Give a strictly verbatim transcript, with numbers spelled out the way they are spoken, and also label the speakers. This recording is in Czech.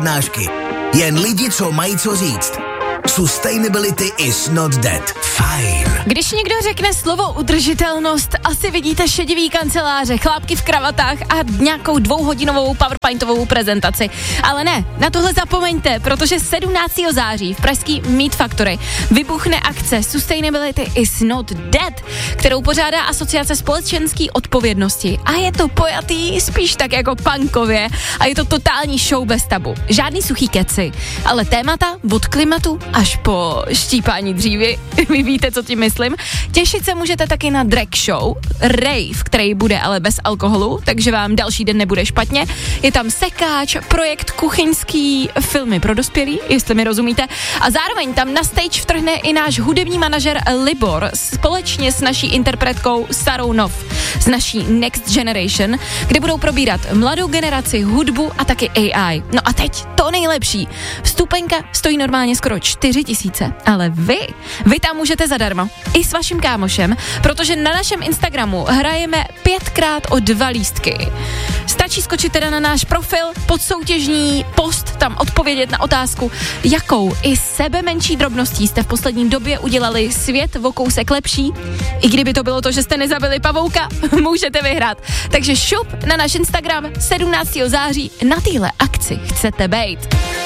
Speaker 1: přednášky. Jen lidi, co mají co říct. Sustainability is not dead. Fajn.
Speaker 2: Když někdo řekne slovo udržitelnost, asi vidíte šedivý kanceláře, chlápky v kravatách a nějakou dvouhodinovou PowerPointovou prezentaci. Ale ne, na tohle zapomeňte, protože sedmnáctého září v pražský Meat Factory vybuchne akce Sustainability is not dead, kterou pořádá Asociace společenské odpovědnosti. A je to pojatý spíš tak jako punkově a je to totální show bez tabu. Žádný suchý keci, ale témata od klimatu až po štípání dřívy. Vy víte, co tím myslím. Těšit se můžete taky na drag show, rave, který bude ale bez alkoholu, takže vám další den nebude špatně. Je tam sekáč, projekt kuchyňský, filmy pro dospělí, jestli mi rozumíte. A zároveň tam na stage vtrhne i náš hudební manažer Libor společně s naší interpretkou Sarou Nov z naší Next Generation, kde budou probírat mladou generaci, hudbu a taky A I. No a teď to nejlepší. Vstupenka stojí normálně skoro čtyři tisíce, ale vy, vy tam můžete zadarmo. I s vaším kámošem, protože na našem Instagramu hrajeme pětkrát o dva lístky. Stačí skočit teda na náš profil, podsoutěžní post, tam odpovědět na otázku, jakou i sebe menší drobností jste v poslední době udělali svět o kousek lepší. I kdyby to bylo to, že jste nezabili pavouka, můžete vyhrát. Takže šup na náš Instagram sedmnáctého září na téhle akci chcete bejt.